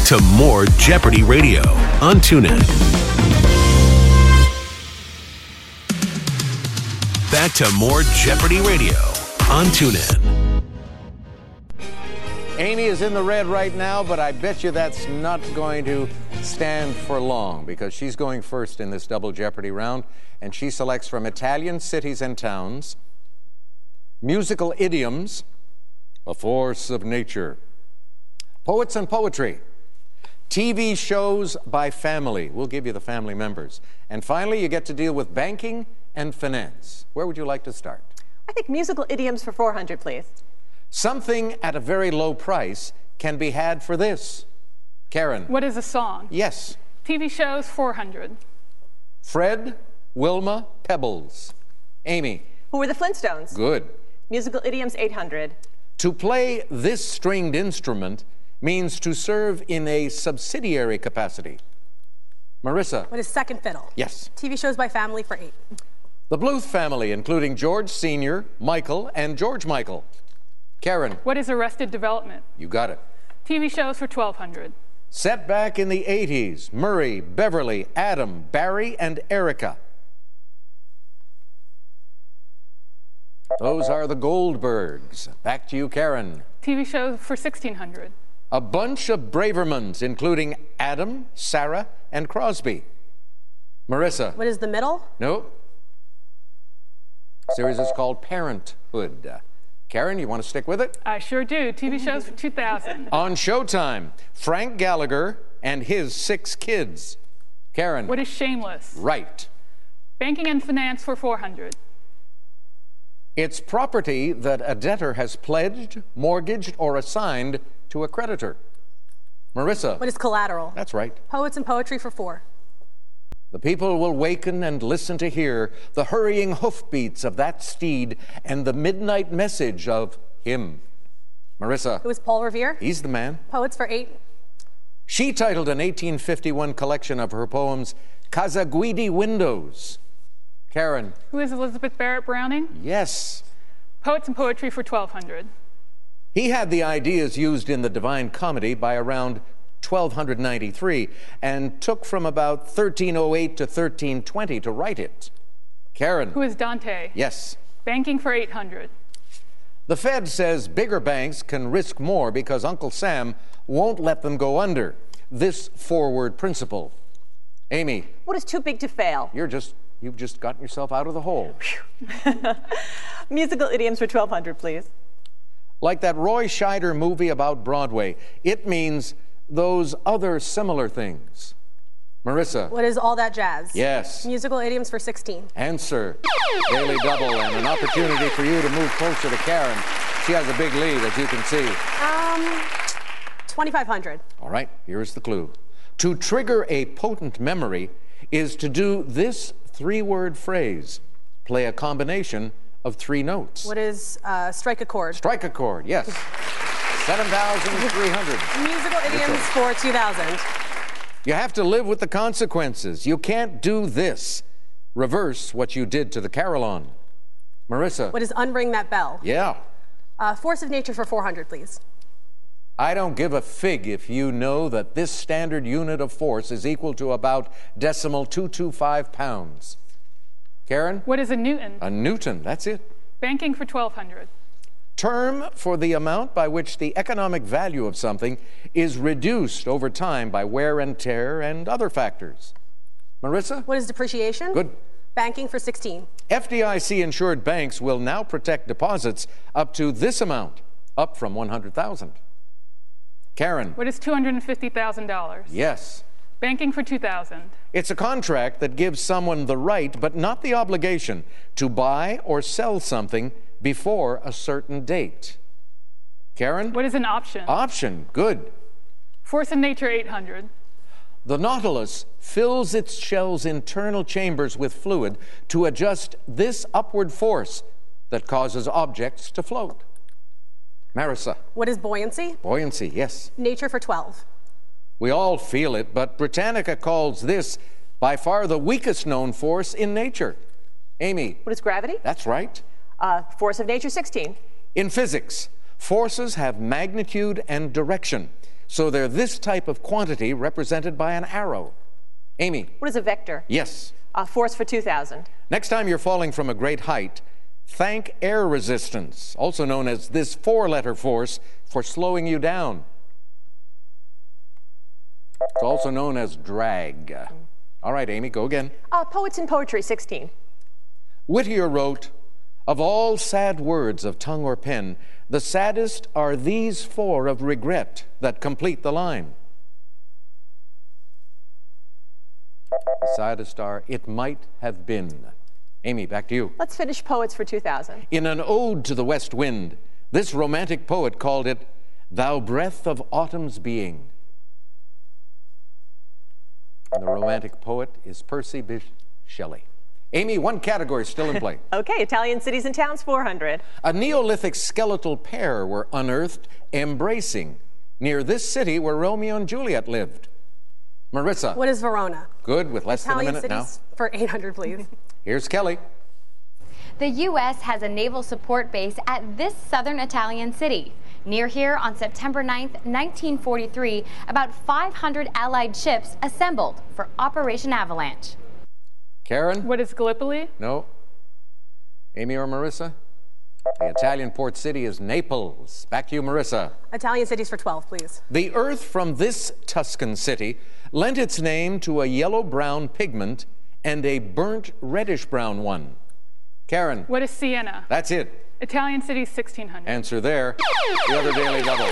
to more Jeopardy Radio on TuneIn. Back to more Jeopardy Radio on TuneIn. Amy is in the red right now, but I bet you that's not going to stand for long because she's going first in this double Jeopardy round, and she selects from Italian cities and towns, musical idioms, a force of nature, poets and poetry, TV shows by family. We'll give you the family members. And finally, you get to deal with banking and finance. Where would you like to start? I think musical idioms for 400, please. Something at a very low price can be had for this. Karen. What is a song? Yes. TV shows, 400. Fred, Wilma, Pebbles. Amy. Who were the Flintstones? Good. Musical idioms, 800. To play this stringed instrument means to serve in a subsidiary capacity. Marissa. What is second fiddle? Yes. TV shows by family for 8. The Bluth family, including George Sr., Michael, and George Michael. Karen. What is Arrested Development? You got it. TV shows for 1,200. Set back in the 80s, Murray, Beverly, Adam, Barry, and Erica. Those are the Goldbergs. Back to you, Karen. TV shows for 1,600. A bunch of Bravermans, including Adam, Sarah, and Crosby. Marissa. What is the middle? No. Series is called Parenthood. Karen, you want to stick with it? I sure do. TV shows for 2,000. On Showtime, Frank Gallagher and his 6 kids. Karen. What is Shameless? Right. Banking and finance for 400. It's property that a debtor has pledged, mortgaged, or assigned to a creditor. Marissa. What is collateral? That's right. Poets and poetry for 4. The people will waken and listen to hear the hurrying hoofbeats of that steed and the midnight message of him. Marissa. It was Paul Revere. He's the man. Poets for 8. She titled an 1851 collection of her poems, Casa Guidi Windows. Karen. Who is Elizabeth Barrett Browning? Yes. Poets and poetry for 1,200. He had the ideas used in the Divine Comedy by around 1293 and took from about 1308 to 1320 to write it. Karen. Who is Dante? Yes. Banking for 800. The Fed says bigger banks can risk more because Uncle Sam won't let them go under. This forward principle. Amy. What is too big to fail? You've just gotten yourself out of the hole. Musical idioms for 1,200, please. Like that Roy Scheider movie about Broadway, it means those other similar things. Marissa. What is all that jazz? Yes. Musical idioms for 16. Answer. Daily double and an opportunity for you to move closer to Karen. She has a big lead, as you can see. 2,500. All right, here's the clue. To trigger a potent memory is to do this 3-word phrase. Play a combination of 3 notes. What is strike a chord? Strike a chord, yes. 7,300. Musical idioms for 2,000. You have to live with the consequences. You can't do this. Reverse what you did to the carillon. Marissa. What is unring that bell? Yeah. Force of nature for 400, please. I don't give a fig if you know that this standard unit of force is equal to about decimal 225 pounds. Karen? What is a Newton? A Newton, that's it. Banking for 1,200. Term for the amount by which the economic value of something is reduced over time by wear and tear and other factors. Marissa? What is depreciation? Good. Banking for 16. FDIC-insured banks will now protect deposits up to this amount, up from 100,000. Karen? What is $250,000? Yes. Banking for 2,000. It's a contract that gives someone the right, but not the obligation, to buy or sell something before a certain date. Karen? What is an option? Option, good. Force of nature, 800. The Nautilus fills its shell's internal chambers with fluid to adjust this upward force that causes objects to float. Marissa. What is buoyancy? Buoyancy, yes. Nature for 12. We all feel it, but Britannica calls this by far the weakest known force in nature. Amy. What is gravity? That's right. Force of nature, 16. In physics, forces have magnitude and direction. So they're this type of quantity represented by an arrow. Amy. What is a vector? Yes. Force for 2,000. Next time you're falling from a great height, thank air resistance, also known as this 4-letter force, for slowing you down. It's also known as drag. All right, Amy, go again. Poets and poetry, 16. Whittier wrote, "Of all sad words of tongue or pen, the saddest are these 4 of regret that complete the line." The saddest are, "It might have been." Amy, back to you. Let's finish poets for 2,000. In an ode to the west wind, this romantic poet called it, "Thou breath of autumn's being." And the romantic poet is Percy Bysshe Shelley. Amy, one category still in play. Okay, Italian cities and towns, 400. A Neolithic skeletal pair were unearthed embracing near this city where Romeo and Juliet lived. Marissa. What is Verona? Good, with less Italian than a minute now. cities for 800, please. Here's Kelly. The U.S. has a naval support base at this southern Italian city. Near here on September 9th, 1943, about 500 Allied ships assembled for Operation Avalanche. Karen? What is Gallipoli? No. Amy or Marissa? The Italian port city is Naples. Back to you, Marissa. Italian cities for 12, please. The earth from this Tuscan city lent its name to a yellow-brown pigment and a burnt reddish-brown one. Karen? What is Siena? That's it. Italian cities, 1,600. Answer there. The other daily double.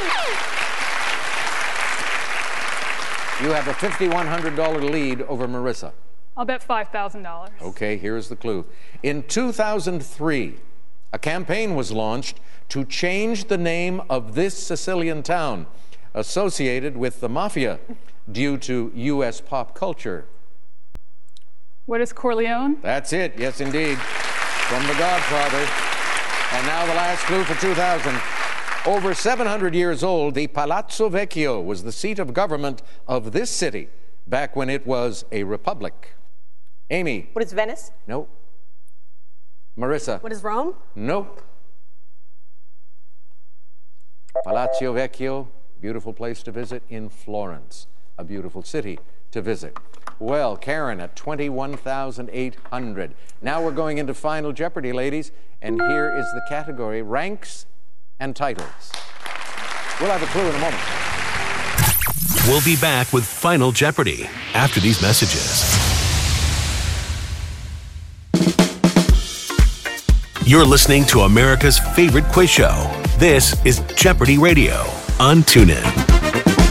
You have a $5,100 lead over Marissa. I'll bet $5,000. Okay, here's the clue. In 2003, a campaign was launched to change the name of this Sicilian town associated with the mafia due to U.S. pop culture. What is Corleone? That's it, yes indeed, from The Godfather. And now the last clue for 2000. Over 700 years old, the Palazzo Vecchio was the seat of government of this city back when it was a republic. Amy. What is Venice? Nope. Marissa. What is Rome? Nope. Palazzo Vecchio, beautiful place to visit in Florence, a beautiful city to visit. Well, Karen at 21,800. Now we're going into Final Jeopardy, ladies, and here is the category, ranks and titles. We'll have a clue in a moment. We'll be back with Final Jeopardy after these messages. You're listening to America's favorite quiz show. This is Jeopardy Radio on TuneIn.